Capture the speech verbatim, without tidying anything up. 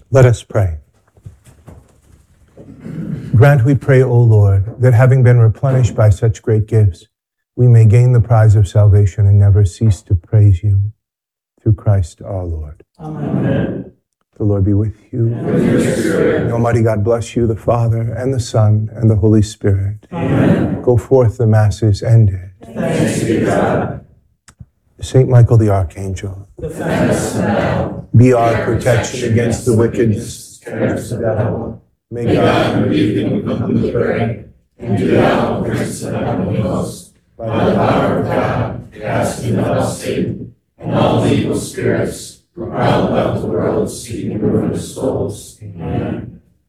Let us pray. Grant, we pray, O Lord, that having been replenished by such great gifts, we may gain the prize of salvation and never cease to praise you. Through Christ our Lord. Amen. The Lord be with you. And with your spirit. May Almighty God bless you, the Father, and the Son, and the Holy Spirit. Amen. Go forth, the Mass is ended. Thanks be to God. Saint Michael the Archangel, Defend us now. be our protection against the wickedness. Snares of the devil. May May God, God rebuke him who comes to pray. And do thou, Prince of the heavenly host, by the power of God, cast into hell Satan and all the evil spirits who prowl about the world seeking the ruin of souls. Amen.